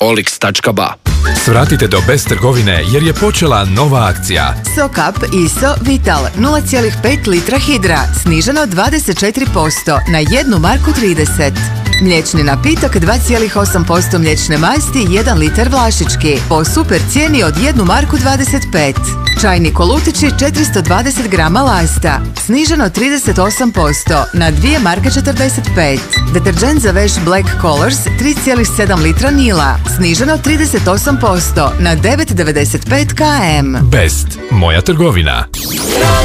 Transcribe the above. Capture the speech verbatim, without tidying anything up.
olix tačka ba. Svratite do Best trgovine jer je počela nova akcija. Sokap Iso Vital nula zarez pet litra hidra, sniženo dvadeset četiri posto na jednu marku trideset. Mliječni napitak dva zarez osam posto mliječne masti, jedan litar Vlašički, po super cijeni od jednu marku dvadeset pet. Čajni kolutići četiristo dvadeset grama lasta, sniženo trideset osam posto na dvije marke četrdeset pet. Deterđent za veš Black Colors tri zarez sedam litra Nila, sniženo trideset osam posto na devet zarez devedeset pet km. Best, moja trgovina.